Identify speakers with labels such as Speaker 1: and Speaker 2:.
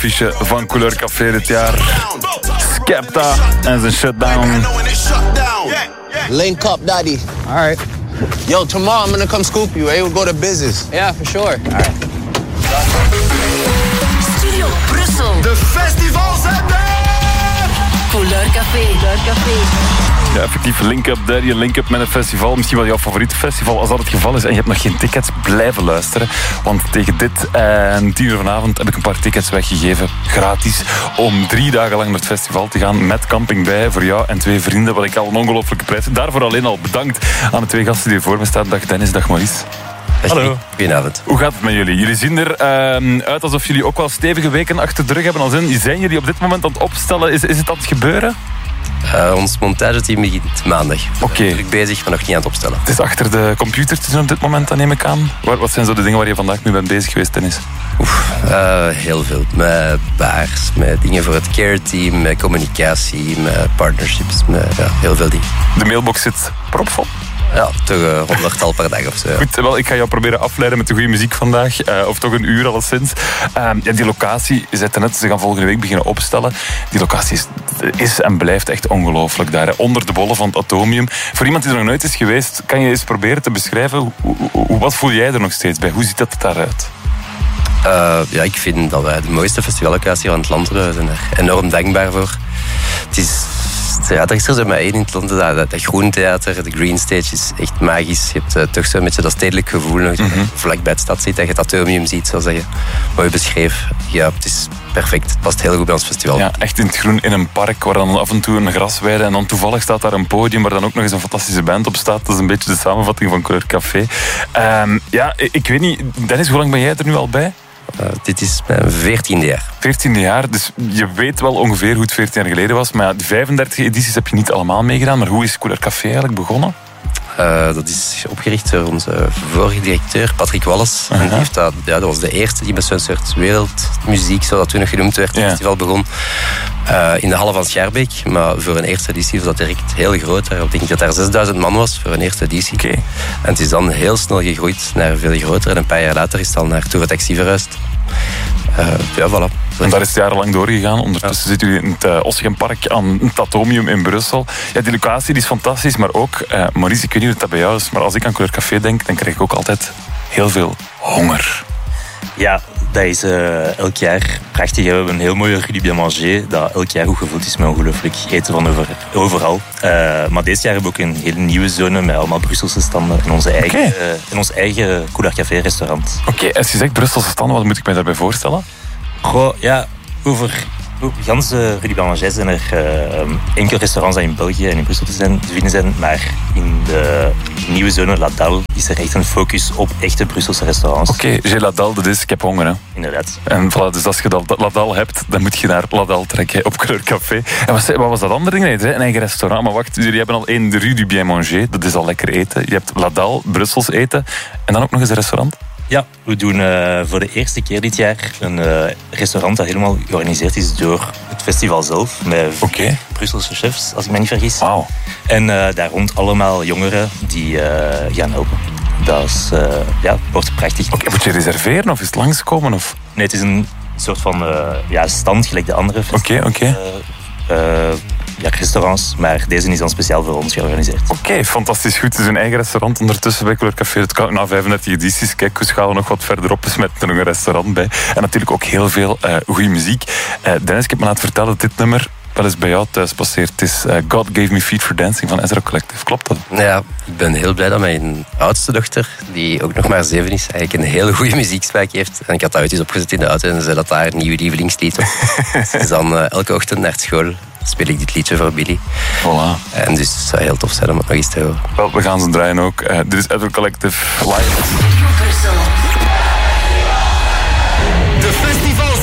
Speaker 1: affiche van Couleur Café dit jaar. Skepta en zijn Shutdown.
Speaker 2: Link up, daddy.
Speaker 3: All right.
Speaker 2: Yo, tomorrow I'm gonna come scoop you, eh? We'll go to business.
Speaker 3: Yeah, for sure. All right.
Speaker 4: Studio Brussel.
Speaker 5: De festivals zijn er!
Speaker 4: Couleur Café.
Speaker 1: Ja, effectief, Link Up Daddy, Link Up met een festival. Misschien wel jouw favoriete festival. Als dat het geval is en je hebt nog geen tickets, blijven luisteren. Want tegen dit en 10 uur vanavond heb ik een paar tickets weggegeven. Gratis. Om 3 dagen lang naar het festival te gaan. Met camping bij voor jou en 2 vrienden. Wat ik al een ongelofelijke prijs vind. Daarvoor alleen al bedankt aan de 2 gasten die voor me staan. Dag Dennis, dag Maurice.
Speaker 6: Hallo. Goedenavond.
Speaker 1: Hoe gaat het met jullie? Jullie zien er uit alsof jullie ook wel stevige weken achter de rug hebben. Zijn jullie op dit moment aan het opstellen? Is het aan het gebeuren?
Speaker 6: Ons montageteam begint maandag.
Speaker 1: Oké.
Speaker 6: Druk bezig, maar nog niet aan het opstellen.
Speaker 1: Het is achter de computer te doen op dit moment, dan neem ik aan. Wat zijn zo de dingen waar je vandaag mee bent bezig geweest, Dennis?
Speaker 6: Heel veel. Met baars, met dingen voor het care-team, met communicatie, met partnerships, met heel veel dingen.
Speaker 1: De mailbox zit propvol.
Speaker 6: Ja, toch 100-tal per dag of zo. Ja.
Speaker 1: Goed, wel, ik ga jou proberen afleiden met de goede muziek vandaag. Of toch een uur alleszins. Die locatie, je zei het net, ze gaan volgende week beginnen opstellen. Die locatie is en blijft echt ongelooflijk daar. Hè. Onder de bollen van het Atomium. Voor iemand die er nog nooit is geweest, kan je eens proberen te beschrijven, wat voel jij er nog steeds bij? Hoe ziet dat daaruit?
Speaker 6: Ik vind dat wij de mooiste festivallocatie van het land hebben. We zijn er enorm dankbaar voor. Het is... Ja, er is er zo maar één in het land. Dat Groentheater, de Green Stage is echt magisch. Je hebt toch zo'n beetje dat stedelijk gevoel nog. Vlak bij het stad zit, dat je het Atomium ziet, zoals je mooi beschreef. Ja, het is perfect. Het past heel goed bij ons festival.
Speaker 1: Ja, echt in het groen, in een park waar dan af en toe een grasweide en dan toevallig staat daar een podium waar dan ook nog eens een fantastische band op staat. Dat is een beetje de samenvatting van Couleur Café. Ik weet niet, Dennis, hoe lang ben jij er nu al bij?
Speaker 6: Dit is mijn 14e jaar.
Speaker 1: 14e jaar, dus je weet wel ongeveer hoe het 14 jaar geleden was. Maar ja, de 35 edities heb je niet allemaal meegedaan. Maar hoe is Couleur Café eigenlijk begonnen?
Speaker 6: Dat is opgericht door onze vorige directeur, Patrick Wallis. En die heeft dat was de eerste die met zo'n soort wereldmuziek, zoals dat toen nog genoemd werd, het festival begon. In de Halle van Schaerbeek. Maar voor een eerste editie was dat direct heel groot. Ik denk dat daar 6000 man was voor een eerste editie.
Speaker 1: Okay.
Speaker 6: En het is dan heel snel gegroeid naar veel groter. En een paar jaar later is het al naar Tour Taxi verhuisd. Voilà.
Speaker 1: En daar is het jarenlang doorgegaan. Ondertussen zitten jullie in het Ossigenpark aan het Atomium in Brussel. Ja, die locatie die is fantastisch, maar ook, Maurice, ik weet niet hoe dat bij jou is, maar als ik aan Couleur Café denk, dan krijg ik ook altijd heel veel honger.
Speaker 7: Ja, dat is elk jaar prachtig. We hebben een heel mooie Rue du Bien Manger, dat elk jaar goed gevuld is met ongelooflijk eten van overal. Maar dit jaar hebben we ook een hele nieuwe zone met allemaal Brusselse standen in ons eigen Couleur Café restaurant.
Speaker 1: Oké, als je zegt Brusselse standen, wat moet ik mij daarbij voorstellen?
Speaker 7: Over gans Rue du Bien Manger zijn er enkele restaurants die in België en in Brussel te vinden zijn, maar in de nieuwe zone La Dalle is er echt een focus op echte Brusselse restaurants.
Speaker 1: Oké, j'ai La Dalle, dus ik heb honger. Hè.
Speaker 7: Inderdaad.
Speaker 1: En voilà, dus als je La Dalle hebt, dan moet je naar La Dalle trekken op Couleur Café. En wat was dat andere ding? Nee, een eigen restaurant. Maar wacht, jullie hebben al één, de Rue du Bien Manger, dat is al lekker eten. Je hebt La Dalle, Brussels eten en dan ook nog eens een restaurant.
Speaker 7: Ja, we doen voor de eerste keer dit jaar een restaurant dat helemaal georganiseerd is door het festival zelf. Met 4 Brusselse chefs, als ik me niet vergis.
Speaker 1: Wow.
Speaker 7: En daar rond allemaal jongeren die gaan helpen. Dat is, wordt prachtig.
Speaker 1: Oké, moet je reserveren of is het langskomen? Of?
Speaker 7: Nee, het is een soort van stand, gelijk de andere restaurants. Maar deze is dan speciaal voor ons georganiseerd.
Speaker 1: Oké, fantastisch goed. Het is een eigen restaurant ondertussen bij Couleur Café. Het kan na 35 edities. Kijk, we schalen nog wat verderop eens met er nog een restaurant bij. En natuurlijk ook heel veel goede muziek. Dennis, ik heb me laten vertellen dat dit nummer wel eens bij jou thuis passeert. Het is God Gave Me Feet for Dancing van Ezra Collective. Klopt dat?
Speaker 6: Ja, ik ben heel blij dat mijn oudste dochter, die ook nog maar 7 is, eigenlijk een hele goede muzieksmaak heeft. En ik had dat ooit eens opgezet in de auto en zei dat haar nieuwe lievelingslied was. Dus dan elke ochtend naar school speel ik dit liedje voor Billy.
Speaker 1: Voilà.
Speaker 6: En dus het zou heel tof zijn om het nog eens te horen.
Speaker 1: Wel, we gaan ze draaien ook. Dit is Ezra Collective live.
Speaker 5: De festival